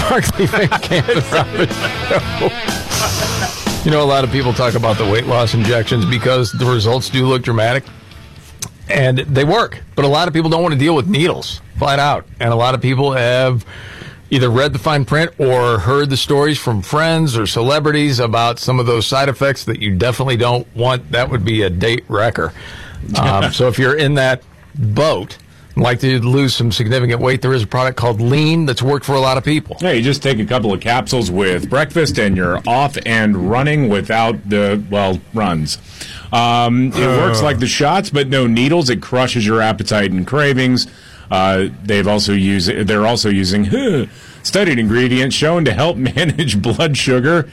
Markley Van Camp and Robbins Show. You know, a lot of people talk about the weight loss injections because the results do look dramatic, and they work. But a lot of people don't want to deal with needles, flat out. And a lot of people have either read the fine print or heard the stories from friends or celebrities about some of those side effects that you definitely don't want. That would be a date wrecker. So if you're in that boat, like to lose some significant weight, there is a product called Lean that's worked for a lot of people. Yeah, you just take a couple of capsules with breakfast and you're off and running without the, runs. It works like the shots, but no needles. It crushes your appetite and cravings. They're also using studied ingredients shown to help manage blood sugar